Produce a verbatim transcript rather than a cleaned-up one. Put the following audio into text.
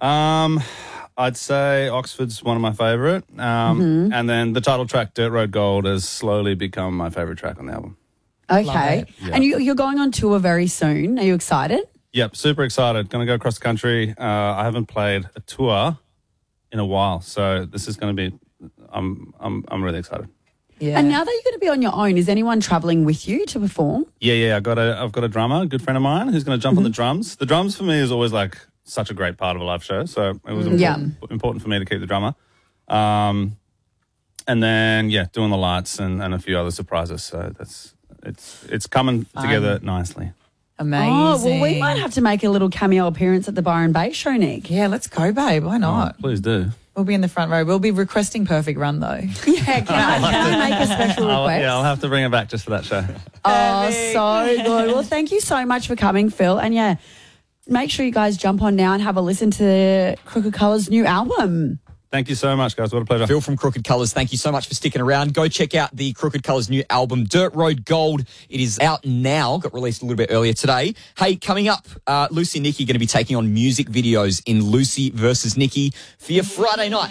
Um, I'd say Oxford's one of my favourite. Um, Mm-hmm. And then the title track, Dirt Road Gold, has slowly become my favourite track on the album. Okay. Yeah. And you, you're going on tour very soon. Are you excited? Yep, super excited. Going to go across the country. Uh, I haven't played a tour in a while, so this is going to be. I'm I'm I'm really excited. Yeah. And now that you're going to be on your own, is anyone travelling with you to perform? Yeah, yeah. I got a I've got a drummer, a good friend of mine, who's going to jump on the drums. The drums for me is always like such a great part of a live show, so it was important, Yeah. important for me to keep the drummer. Um, and then yeah, doing the lights and, and a few other surprises. So that's it's it's coming together nicely. Amazing. Oh, well, we might have to make a little cameo appearance at the Byron Bay show, Nick. Yeah, let's go, babe. Why not? Oh, please do. We'll be in the front row. We'll be requesting Perfect Run, though. Yeah, can I, can I make a special I'll, request? yeah, I'll have to bring it back just for that show. Oh, so good. Well, thank you so much for coming, Phil. And yeah, make sure you guys jump on now and have a listen to Crooked Colours' new album. Thank you so much, guys. What a pleasure. Phil from Crooked Colours, thank you so much for sticking around. Go check out the Crooked Colours new album, Dirt Road Gold. It is out now, got released a little bit earlier today. Hey, coming up, uh, Lucy and Nikki are going to be taking on music videos in Lucy versus Nikki for your Friday night.